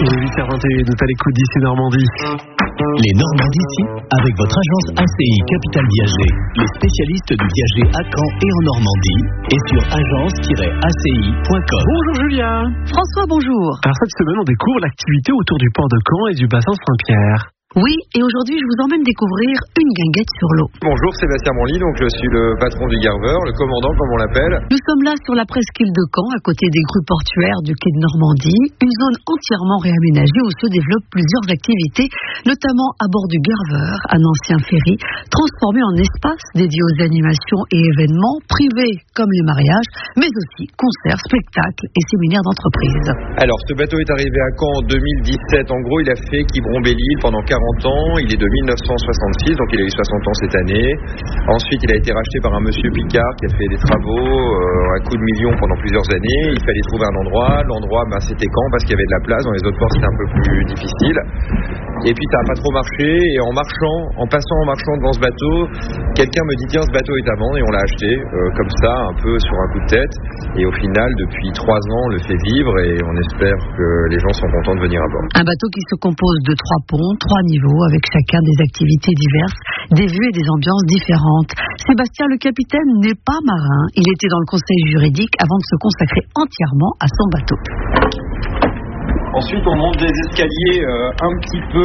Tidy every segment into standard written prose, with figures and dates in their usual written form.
Il est 8h21, nous à l'écoute d'ici Normandie. Les Normands d'ici, avec votre agence ACI Capital Viager, les spécialistes du viager à Caen et en Normandie, et sur agence-aci.com. Bonjour Julien. François, bonjour. Alors cette semaine, on découvre l'activité autour du port de Caen et du bassin Saint-Pierre. Oui, et aujourd'hui, je vous emmène découvrir une guinguette sur l'eau. Bonjour, Sébastien Branly, donc je suis le patron du Garveur, le commandant comme on l'appelle. Nous sommes là sur la presqu'île de Caen, à côté des grues portuaires du quai de Normandie, une zone entièrement réaménagée où se développent plusieurs activités, notamment à bord du Garveur, un ancien ferry, transformé en espace dédié aux animations et événements privés comme les mariages, mais aussi concerts, spectacles et séminaires d'entreprise. Alors, ce bateau est arrivé à Caen en 2017. En gros, il a fait Quiberon-Belle-Île pendant 40 ans. Il est de 1966, donc il a eu 60 ans cette année. Ensuite, il a été racheté par un monsieur Picard qui a fait des travaux à coups de millions pendant plusieurs années. Il fallait trouver un endroit. L'endroit, c'était Caen parce qu'il y avait de la place. Dans les autres ports, c'était un peu plus difficile. Et puis, ça n'a pas trop marché. Et en passant devant ce bateau, quelqu'un me dit tiens, ce bateau est à vendre, et on l'a acheté comme ça, un peu sur un coup de tête. Et au final, depuis 3 ans, on le fait vivre et on espère que les gens sont contents de venir à bord. Un bateau qui se compose de 3 ponts, 3 niveaux, avec chacun des activités diverses, des vues et des ambiances différentes. Sébastien, le capitaine, n'est pas marin. Il était dans le conseil juridique avant de se consacrer entièrement à son bateau. Ensuite, on monte des escaliers un petit peu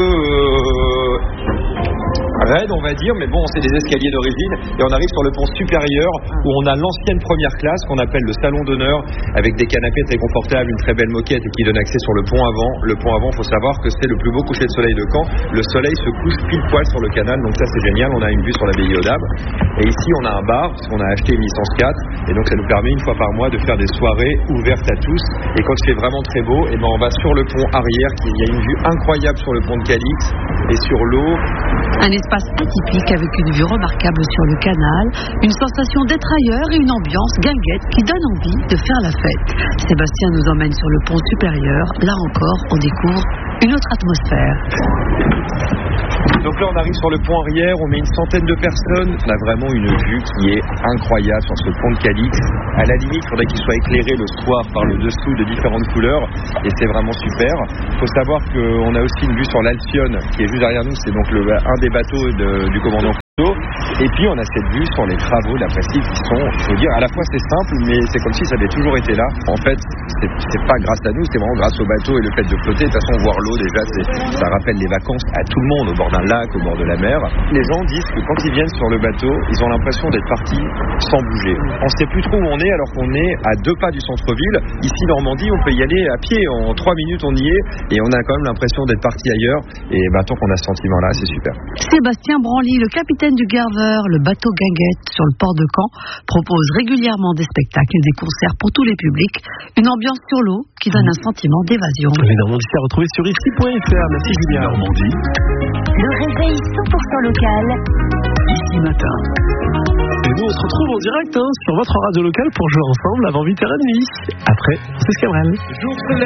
raides, on va dire, mais bon, c'est des escaliers d'origine. Et on arrive sur le pont supérieur où on a l'ancienne première classe qu'on appelle le salon d'honneur, avec des canapés très confortables, une très belle moquette et qui donne accès sur le pont avant. Le pont avant, il faut savoir que c'est le plus beau coucher de soleil de Caen. Le soleil se couche pile poil sur le canal, donc ça c'est génial. On a une vue sur l'abbaye aux Dames. Et ici, on a un bar, parce qu'on a acheté une licence 4. Et donc ça nous permet une fois par mois de faire des soirées ouvertes à tous. Et quand c'est vraiment très beau, on va sur le pont arrière, il y a une vue incroyable sur le pont de Calix et sur l'eau. Un espace atypique avec une vue remarquable sur le canal, une sensation d'être ailleurs et une ambiance guinguette qui donne envie de faire la fête. Sébastien nous emmène sur le pont supérieur. Là encore, on découvre une autre atmosphère. Donc là, on arrive sur le pont arrière, on met une centaine de personnes. On a vraiment une vue qui est incroyable sur ce pont de Calix. À la limite, il faudrait qu'il soit éclairé le soir par le dessous de différentes couleurs. Et c'est vraiment super. Il faut savoir qu'on a aussi une vue sur l'Alcyone qui est juste derrière nous. C'est donc un des bateaux du commandant. Et puis on a cette vue sur les travaux de la presqu'île qui sont, je veux dire, à la fois c'est simple, mais c'est comme si ça avait toujours été là. En fait, c'est pas grâce à nous, c'est vraiment grâce au bateau et le fait de flotter. De toute façon, voir l'eau déjà, ça rappelle les vacances à tout le monde, au bord d'un lac, au bord de la mer. Les gens disent que quand ils viennent sur le bateau, ils ont l'impression d'être partis sans bouger. On sait plus trop où on est, alors qu'on est à 2 pas du centre-ville. Ici, Normandie, on peut y aller à pied. En 3 minutes, on y est, et on a quand même l'impression d'être parti ailleurs. Et tant qu'on a ce sentiment-là, c'est super. Sébastien Branly, le capitaine du Garveur, le bateau guinguette sur le port de Caen, propose régulièrement des spectacles et des concerts pour tous les publics. Une ambiance sur l'eau qui donne un sentiment d'évasion. Les Normandies à retrouver sur ici.fr. Merci Julien. Normandie. Le réveil 100% local. Ici matin. Et nous, on se retrouve en direct sur votre radio locale pour jouer ensemble avant 8h30. Après, c'est Cabrel.